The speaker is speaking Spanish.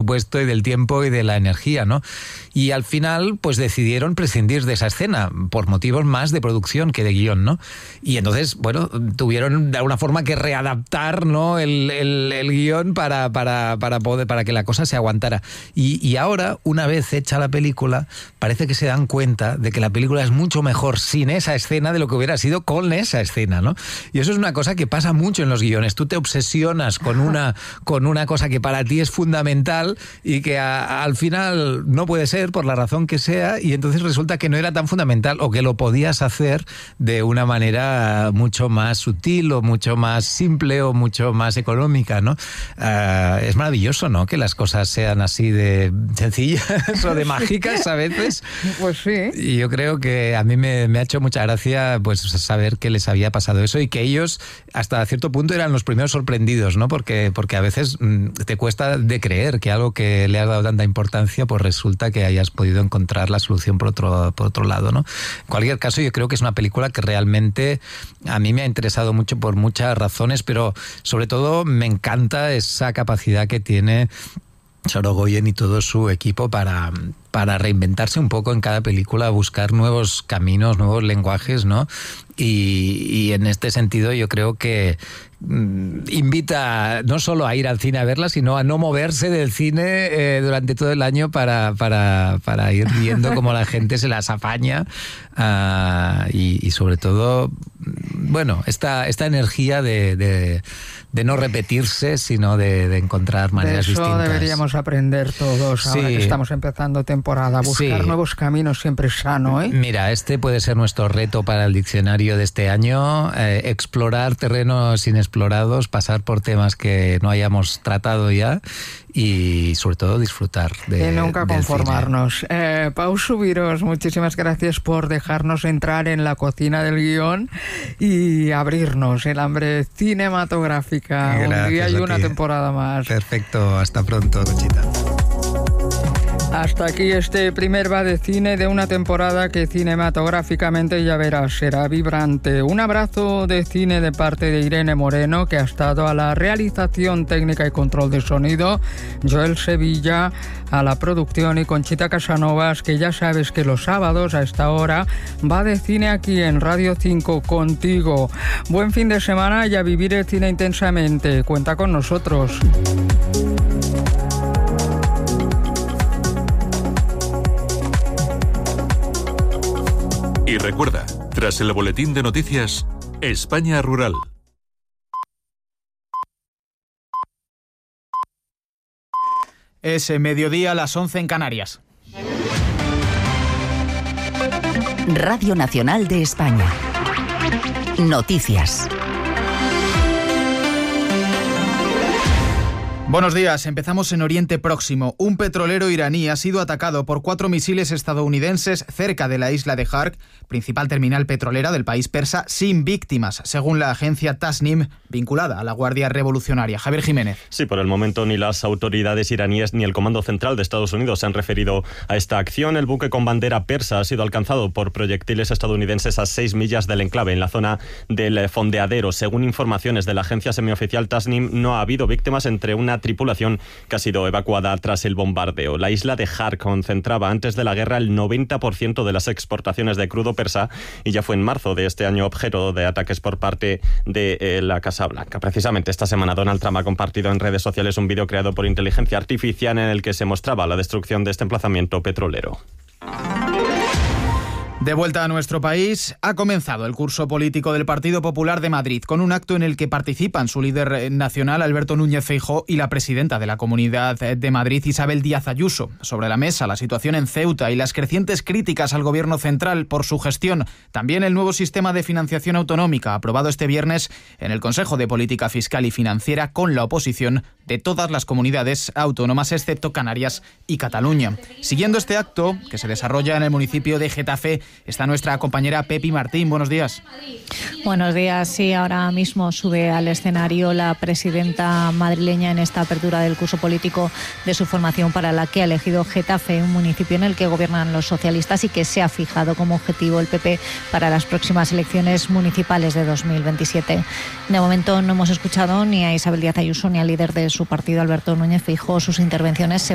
presupuesto y del tiempo y de la energía, ¿no? Y al final, pues decidieron prescindir de esa escena por motivos más de producción que de guión, ¿no? Y entonces, bueno, tuvieron de alguna forma que readaptar, ¿no?, el guión para que la cosa se aguantara. Y ahora, una vez hecha la película, parece que se dan cuenta de que la película es mucho mejor sin esa escena de lo que hubiera sido con esa escena, ¿no? Y eso es una cosa que pasa mucho en los guiones. Tú te obsesionas con una cosa que para ti es fundamental y que al final no puede ser por la razón que sea, y entonces resulta que no era tan fundamental, o que lo podías hacer de una manera mucho más sutil o mucho más simple o mucho más económica, ¿no? Es maravilloso, ¿no?, que las cosas sean así de sencillas o de mágicas a veces. Pues sí. Y yo creo que a mí me ha hecho mucha gracia pues saber que les había pasado eso, y que ellos hasta cierto punto eran los primeros sorprendidos, ¿no? Porque a veces te cuesta de creer que algo que le has dado tanta importancia, pues resulta que hayas podido encontrar la solución por otro lado, ¿no? En cualquier caso, yo creo que es una película que realmente a mí me ha interesado mucho por muchas razones, pero sobre todo me encanta esa capacidad que tiene Sorogoyen y todo su equipo para reinventarse un poco en cada película, buscar nuevos caminos, nuevos lenguajes, ¿no? Y en este sentido yo creo que invita no solo a ir al cine a verla, sino a no moverse del cine durante todo el año para ir viendo cómo la gente se las apaña, y sobre todo, bueno, esta energía de no repetirse, sino de encontrar maneras distintas. De eso deberíamos aprender todos, ahora que estamos empezando temporada. Buscar nuevos caminos siempre es sano, ¿eh? Mira, este puede ser nuestro reto para el diccionario de este año, explorar terrenos inexplorados, pasar por temas que no hayamos tratado ya, y sobre todo disfrutar y nunca conformarnos. Pau Subirós, muchísimas gracias por dejarnos entrar en la cocina del guión y abrirnos el hambre cinematográfica. Gracias, un día y una temporada más. Perfecto, hasta pronto, Conchita. Hasta aquí este primer Va de Cine de una temporada que cinematográficamente, ya verás, será vibrante. Un abrazo de cine de parte de Irene Moreno, que ha estado a la realización técnica y control de sonido, Joel Sevilla a la producción, y Conchita Casanovas, que ya sabes que los sábados a esta hora Va de Cine aquí en Radio 5 contigo. Buen fin de semana y a vivir el cine intensamente. Cuenta con nosotros. Y recuerda, tras el boletín de noticias, España Rural. Es mediodía, las 11 en Canarias. Radio Nacional de España. Noticias. Buenos días, empezamos en Oriente Próximo. Un petrolero iraní ha sido atacado por 4 misiles estadounidenses cerca de la isla de Hark, principal terminal petrolera del país persa, sin víctimas, según la agencia Tasnim, vinculada a la Guardia Revolucionaria. Javier Jiménez. Sí, por el momento ni las autoridades iraníes ni el Comando Central de Estados Unidos se han referido a esta acción. El buque con bandera persa ha sido alcanzado por proyectiles estadounidenses a 6 millas del enclave, en la zona del fondeadero. Según informaciones de la agencia semioficial Tasnim, no ha habido víctimas entre una tripulación que ha sido evacuada tras el bombardeo. La isla de Hark concentraba antes de la guerra el 90% de las exportaciones de crudo persa, y ya fue en marzo de este año objeto de ataques por parte de la Casa Blanca. Precisamente esta semana Donald Trump ha compartido en redes sociales un vídeo creado por inteligencia artificial en el que se mostraba la destrucción de este emplazamiento petrolero. De vuelta a nuestro país, ha comenzado el curso político del Partido Popular de Madrid, con un acto en el que participan su líder nacional, Alberto Núñez Feijóo, y la presidenta de la Comunidad de Madrid, Isabel Díaz Ayuso. Sobre la mesa, la situación en Ceuta y las crecientes críticas al Gobierno central por su gestión. También el nuevo sistema de financiación autonómica, aprobado este viernes en el Consejo de Política Fiscal y Financiera, con la oposición de todas las comunidades autónomas, excepto Canarias y Cataluña. Siguiendo este acto, que se desarrolla en el municipio de Getafe, está nuestra compañera Pepi Martín. Buenos días. Buenos días. Sí, ahora mismo sube al escenario la presidenta madrileña en esta apertura del curso político de su formación, para la que ha elegido Getafe, un municipio en el que gobiernan los socialistas y que se ha fijado como objetivo el PP para las próximas elecciones municipales de 2027. De momento no hemos escuchado ni a Isabel Díaz Ayuso ni al líder de su partido, Alberto Núñez Feijóo. Sus intervenciones se